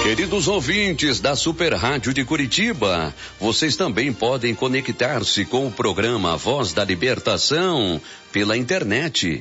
Queridos ouvintes da Super Rádio de Curitiba, vocês também podem conectar-se com o programa Voz da Libertação pela internet,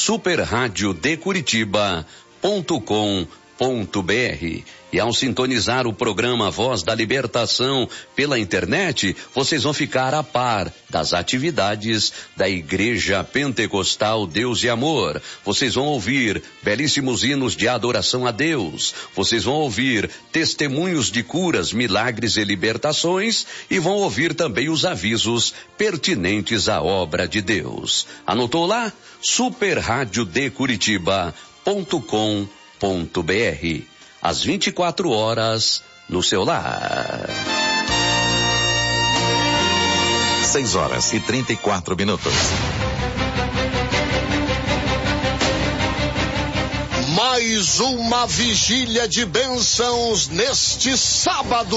superradiodecuritiba.com.br. E ao sintonizar o programa Voz da Libertação pela internet, vocês vão ficar a par das atividades da Igreja Pentecostal Deus e Amor. Vocês vão ouvir belíssimos hinos de adoração a Deus. Vocês vão ouvir testemunhos de curas, milagres e libertações, e vão ouvir também os avisos pertinentes à obra de Deus. Anotou lá? superradiodecuritiba.com.br. Às 24 horas, no seu lar. 6:34. Mais uma vigília de bênçãos neste sábado.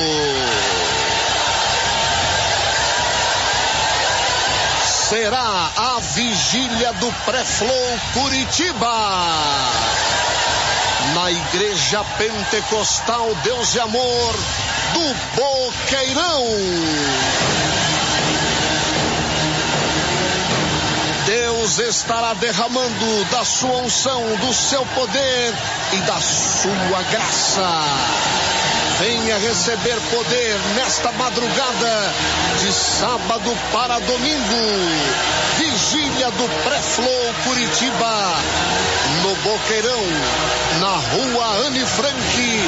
Será a vigília do Pré-Flow Curitiba, na Igreja Pentecostal Deus e Amor do Boqueirão. Deus estará derramando da sua unção, do seu poder e da sua graça. Venha receber poder nesta madrugada de sábado para domingo. Vigília do Pré-Flow Curitiba, no Boqueirão, na rua Anne Frank,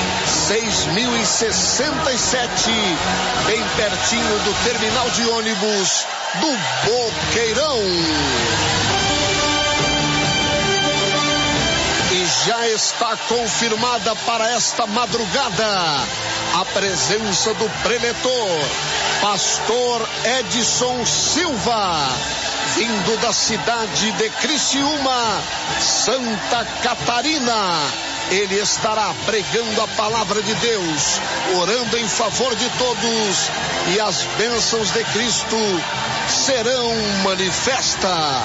6067, bem pertinho do terminal de ônibus do Boqueirão. E já está confirmada para esta madrugada a presença do preletor, pastor Edson Silva, vindo da cidade de Criciúma, Santa Catarina. Ele estará pregando a palavra de Deus, orando em favor de todos, e as bênçãos de Cristo serão manifestas.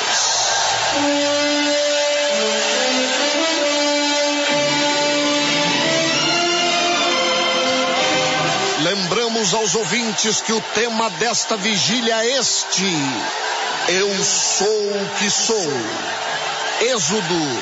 Lembramos aos ouvintes que o tema desta vigília é este: Eu sou o que sou. Êxodo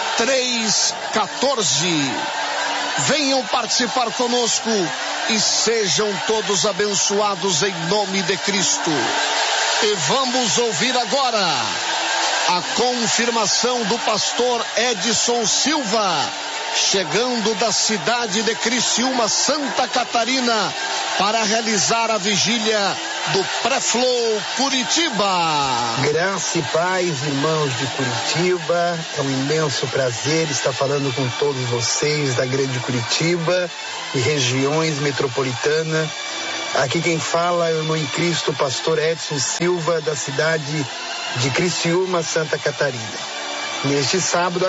3:14. Venham participar conosco e sejam todos abençoados em nome de Cristo. E vamos ouvir agora a confirmação do pastor Edson Silva, chegando da cidade de Criciúma, Santa Catarina, para realizar a vigília do Pré-Flow Curitiba. Graça e paz, irmãos de Curitiba. É um imenso prazer estar falando com todos vocês da grande Curitiba e regiões metropolitanas. Aqui quem fala é o irmão em Cristo, pastor Edson Silva, da cidade de Criciúma, Santa Catarina. Neste sábado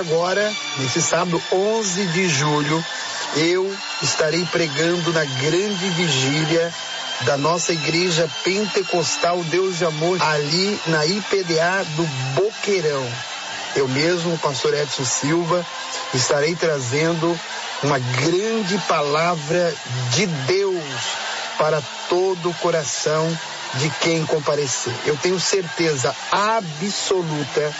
11 de julho, eu estarei pregando na grande vigília da nossa Igreja Pentecostal Deus de Amor, ali na IPDA do Boqueirão. Eu mesmo, o pastor Edson Silva, estarei trazendo uma grande palavra de Deus para todo o coração de quem comparecer. Eu tenho certeza absoluta